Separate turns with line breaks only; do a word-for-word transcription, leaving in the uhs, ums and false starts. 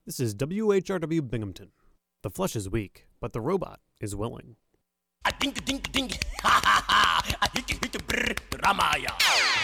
This is W H R W Binghamton. The flesh is weak, but the robot is willing.
I think, think, think, ha ha ha! I hit you, hit you, brr, Ramaya.